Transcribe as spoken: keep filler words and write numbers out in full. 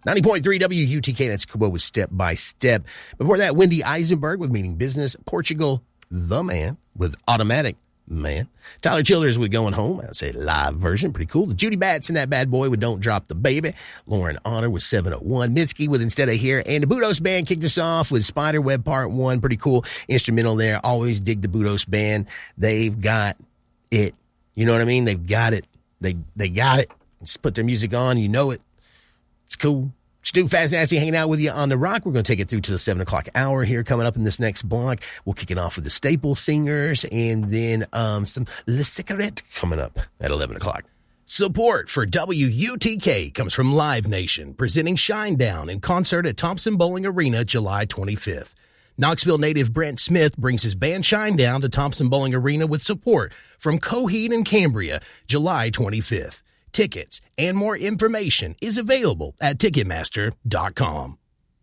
ninety point three W U T K, that's Kubo with Step by Step. Before that, Wendy Eisenberg with Meaning Business. Portugal, The Man with Automatic Man. Tyler Childers with Going Home. I'd say live version. Pretty cool. The Judy Batts and that bad boy with Don't Drop the Baby. Lauren Honor with seven oh one. Mitski with Instead of Here. And the Budos Band kicked us off with Spiderweb Part one. Pretty cool instrumental there. Always dig the Budos Band. They've got it. You know what I mean? They've got it. They they got it. Just put their music on. You know it. It's cool. Stu Fast Nasty hanging out with you on the rock. We're going to take it through to the seven o'clock hour here coming up in this next block. We'll kick it off with the Staple Singers and then um, some Le Cigarette coming up at eleven o'clock. Support for W U T K comes from Live Nation, presenting Shinedown in concert at Thompson Bowling Arena July twenty-fifth. Knoxville native Brent Smith brings his band Shinedown to Thompson Bowling Arena with support from Coheed and Cambria July twenty-fifth. Tickets and more information is available at Ticketmaster dot com.